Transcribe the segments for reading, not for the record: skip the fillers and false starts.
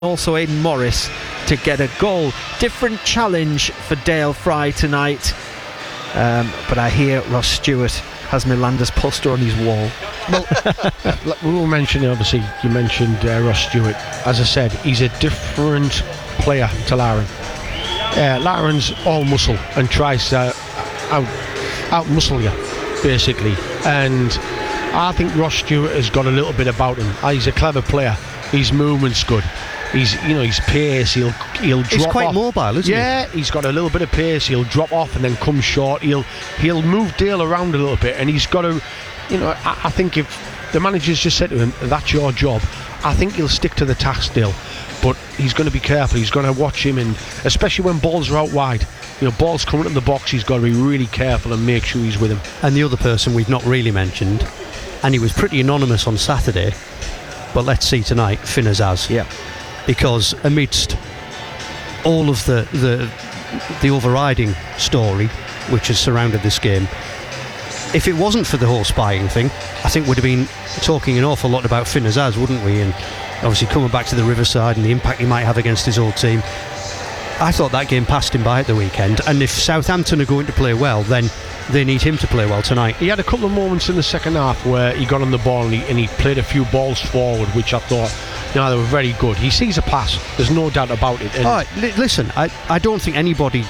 also Aidan Morris to get a goal. Different challenge for Dale Fry tonight, but I hear Ross Stewart has Milanda's poster on his wall. Well, we were mentioning, obviously, you mentioned Ross Stewart. As I said, he's a different player to Larin. Larin's all muscle and tries to out-muscle you, basically. And I think Ross Stewart has got a little bit about him. He's a clever player. His movement's good. His pace. He'll drop. He's quite off. mobile, isn't he? Yeah, he's got a little bit of pace. He'll drop off and then come short. He'll move Dale around a little bit, and he's got to. I think if the manager's just said to him, "That's your job," I think he'll stick to the task, Dale. But he's going to be careful. He's going to watch him, and especially when balls are out wide. Balls coming in the box, he's got to be really careful and make sure he's with him. And the other person we've not really mentioned, and he was pretty anonymous on Saturday, but let's see tonight, Finn Azaz. Yeah. Because amidst all of the overriding story which has surrounded this game, if it wasn't for the whole spying thing, I think we'd have been talking an awful lot about Finn Azaz, wouldn't we? And obviously coming back to the Riverside and the impact he might have against his old team. I thought that game passed him by at the weekend, and if Southampton are going to play well, then they need him to play well tonight. He had a couple of moments in the second half where he got on the ball and he played a few balls forward, which I thought they were very good. He sees a pass, there's no doubt about it. Listen, I don't think anybody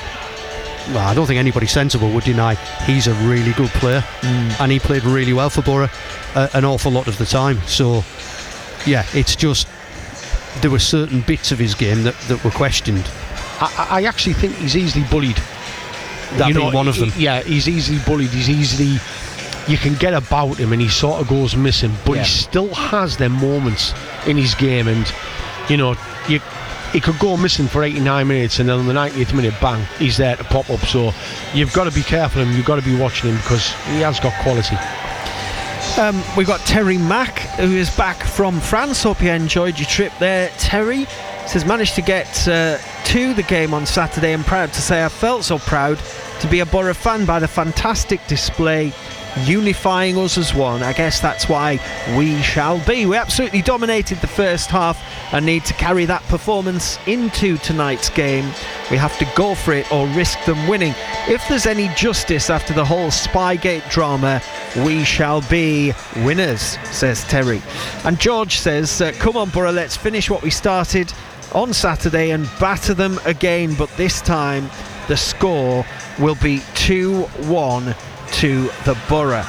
sensible would deny he's a really good player, and he played really well for Borough an awful lot of the time. So yeah, it's just there were certain bits of his game that were questioned. I actually think he's easily bullied. That being one of them. Yeah, he's easily bullied. You can get about him and he sort of goes missing, but he still has them moments in his game, and he could go missing for 89 minutes and then on the 90th minute, bang, he's there to pop up. So you've got to be careful of him, you've got to be watching him because he has got quality. We've got Terry Mack, who is back from France. Hope you enjoyed your trip there, Terry. Says managed to get to the game on Saturday, and proud to say I felt so proud to be a Borough fan by the fantastic display unifying us as one. I guess that's why we shall be. We absolutely dominated the first half and need to carry that performance into tonight's game. We have to go for it or risk them winning. If there's any justice after the whole Spygate drama, we shall be winners, says Terry. And George says, come on Borough, let's finish what we started on Saturday and batter them again, but this time the score will be 2-1 to the Borough.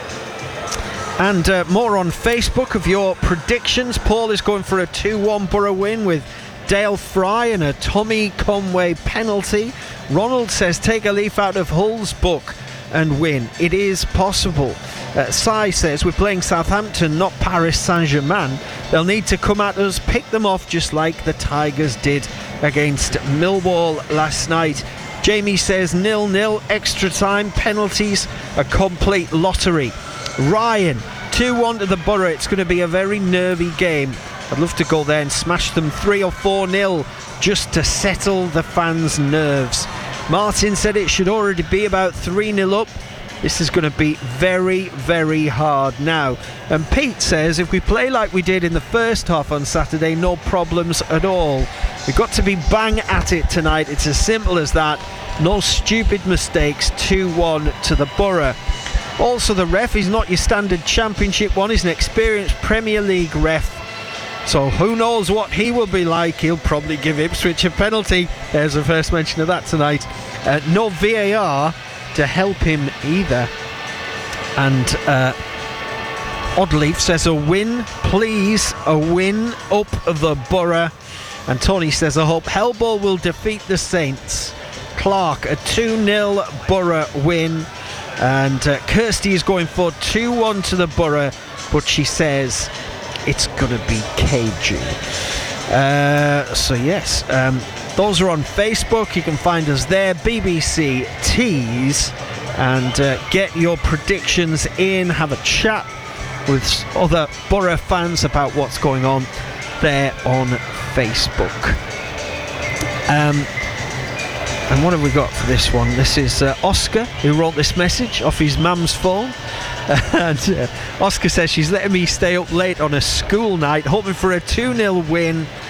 And more on Facebook of your predictions. Paul is going for a 2-1 Borough win with Dale Fry and a Tommy Conway penalty. Ronald says take a leaf out of Hull's book and win. It is possible. Sai says we're playing Southampton, not Paris Saint-Germain. They'll need to come at us, pick them off just like the Tigers did against Millwall last night. Jamie says 0-0, extra time, penalties, a complete lottery. Ryan, 2-1 to the Borough. It's going to be a very nervy game. I'd love to go there and smash them 3 or 4-0 just to settle the fans' nerves. Martin said it should already be about 3-0 up. This is going to be very, very hard now. And Pete says if we play like we did in the first half on Saturday, no problems at all. We've got to be bang at it tonight. It's as simple as that. No stupid mistakes. 2-1 to the Borough. Also, the ref is not your standard Championship one. He's an experienced Premier League ref. So who knows what he will be like. He'll probably give Ipswich a penalty. There's the first mention of that tonight. No VAR to help him either. And Oddleaf says a win, please, a win up the Borough. And Tony says I hope Hellball will defeat the Saints. Clark, a 2-0 Borough win. And Kirsty is going for 2-1 to the Borough, but she says it's going to be cagey. So yes, those are on Facebook. You can find us there, BBC Tees, and get your predictions in. Have a chat with other Borough fans about what's going on there on Facebook. And what have we got for this one? This is Oscar, who wrote this message off his mum's phone. And Oscar says she's letting me stay up late on a school night, hoping for a 2-0 win.